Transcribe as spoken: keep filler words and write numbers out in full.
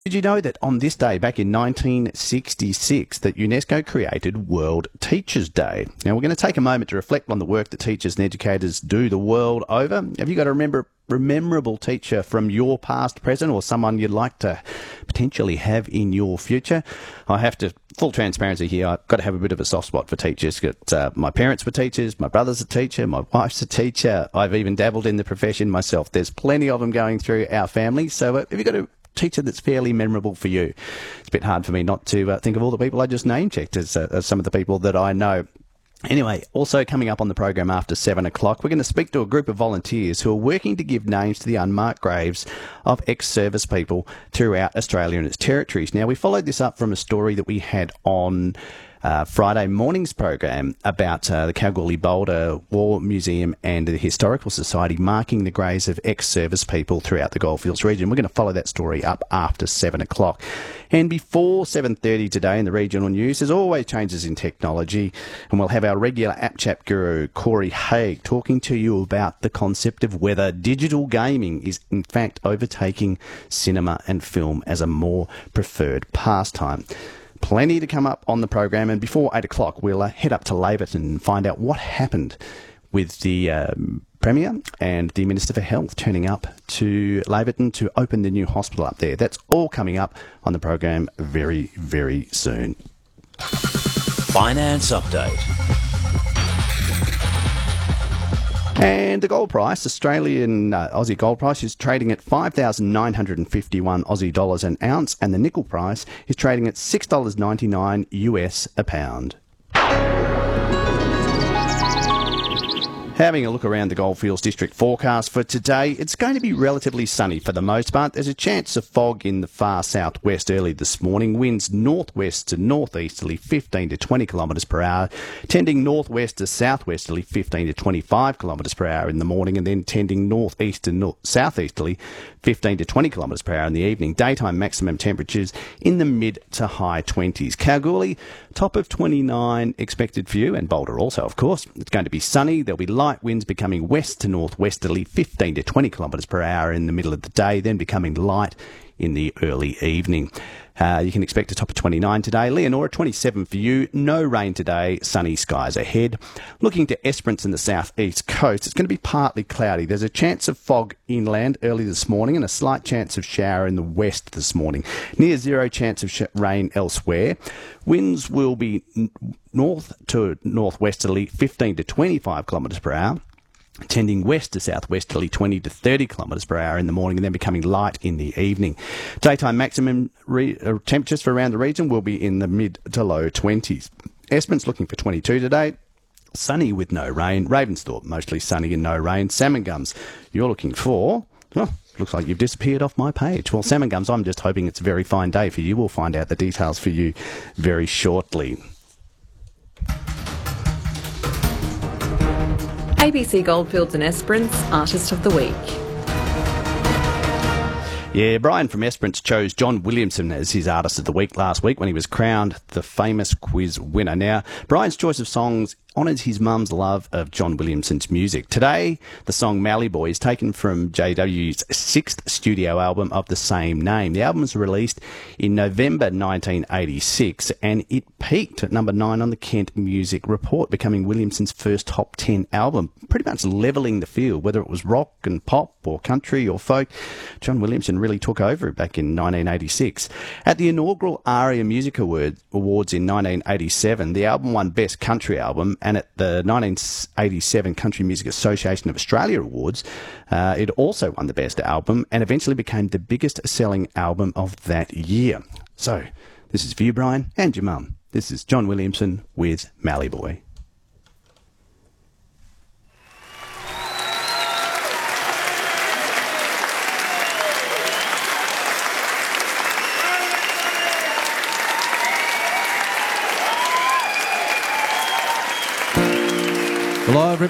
Did you know that on this day, back in nineteen sixty-six, that UNESCO created World Teachers' Day? Now, we're going to take a moment to reflect on the work that teachers and educators do the world over. Have you got a remember, memorable teacher from your past, present, or someone you'd like to potentially have in your future? I have to, full transparency here, I've got to have a bit of a soft spot for teachers. Got, uh, my parents were teachers, my brother's a teacher, my wife's a teacher. I've even dabbled in the profession myself. There's plenty of them going through our family. So uh, have you got a teacher that's fairly memorable for you? It's a bit hard for me not to uh, think of all the people I just name-checked as, uh, as some of the people that I know. Anyway, also coming up on the program after seven o'clock, we're going to speak to a group of volunteers who are working to give names to the unmarked graves of ex-service people throughout Australia and its territories. Now, we followed this up from a story that we had on Uh, Friday morning's program about uh, the Kalgoorlie Boulder War Museum and the Historical Society marking the graves of ex-service people throughout the Goldfields region. We're going to follow that story up after seven o'clock. And before seven thirty today in the regional news, there's always changes in technology, and we'll have our regular app chat guru, Corey Haig, talking to you about the concept of whether digital gaming is in fact overtaking cinema and film as a more preferred pastime. Plenty to come up on the program, and before eight o'clock we'll uh, head up to Laverton and find out what happened with the um, Premier and the Minister for Health turning up to Laverton to open the new hospital up there. That's all coming up on the program very, very soon. Finance Update. And the gold price, Australian uh, Aussie gold price, is trading at five thousand nine hundred fifty-one Aussie dollars an ounce, and the nickel price is trading at six dollars ninety-nine U S a pound. Having a look around the Goldfields District forecast for today, it's going to be relatively sunny for the most part. There's a chance of fog in the far southwest early this morning. Winds northwest to northeasterly fifteen to twenty kilometres per hour, tending northwest to southwesterly fifteen to twenty-five kilometres per hour in the morning, and then tending northeast to north southeasterly fifteen to twenty kilometres per hour in the evening. Daytime maximum temperatures in the mid to high twenties. Kalgoorlie, top of twenty-nine expected for you, and Boulder also, of course. It's going to be sunny. There'll be light winds becoming west to northwesterly fifteen to twenty kilometres per hour in the middle of the day, then becoming light in the early evening. Uh, you can expect a top of twenty-nine today. Leonora, twenty-seven for you. No rain today. Sunny skies ahead. Looking to Esperance in the southeast coast, it's going to be partly cloudy. There's a chance of fog inland early this morning and a slight chance of shower in the west this morning. Near zero chance of sh- rain elsewhere. Winds will be n- north to northwesterly fifteen to twenty-five kilometres per hour, tending west to southwesterly twenty to thirty kilometres per hour in the morning, and then becoming light in the evening. Daytime maximum re- uh, temperatures for around the region will be in the mid to low twenties. Esperance looking for twenty-two today. Sunny with no rain. Ravensthorpe mostly sunny and no rain. Salmon Gums, you're looking for... Oh, looks like you've disappeared off my page. Well, Salmon Gums, I'm just hoping it's a very fine day for you. We'll find out the details for you very shortly. A B C Goldfields and Esperance Artist of the Week. Yeah, Brian from Esperance chose John Williamson as his Artist of the Week last week when he was crowned the famous quiz winner. Now, Brian's choice of songs honours his mum's love of John Williamson's music. Today, the song Mallee Boy is taken from J W's sixth studio album of the same name. The album was released in November nineteen eighty-six, and it peaked at number nine on the Kent Music Report, becoming Williamson's first top ten album, pretty much levelling the field, whether it was rock and pop or country or folk. John Williamson really took over back in nineteen eighty-six. At the inaugural ARIA Music Awards in nineteen eighty-seven, the album won Best Country Album, and at the nineteen eighty-seven Country Music Association of Australia Awards, uh, it also won the Best Album and eventually became the biggest selling album of that year. So, this is for you, Brian, and your mum. This is John Williamson with Mallee Boy.